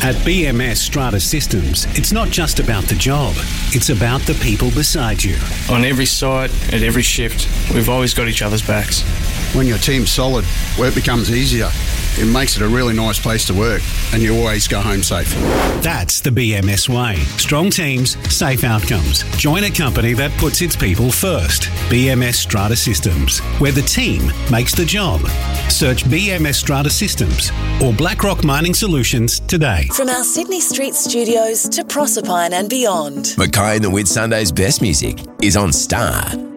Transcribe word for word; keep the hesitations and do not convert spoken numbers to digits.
At B M S Strata Systems, it's not just about the job, it's about the people beside you. On every site, at every shift, we've always got each other's backs. When your team's solid, work becomes easier. It makes it a really nice place to work, and you always go home safe. That's the B M S way. Strong teams, safe outcomes. Join a company that puts its people first. B M S Strata Systems, where the team makes the job. Search B M S Strata Systems or BlackRock Mining Solutions today. From our Sydney Street studios to Proserpine and beyond, Mackay and the Whitsundays' best music is on Star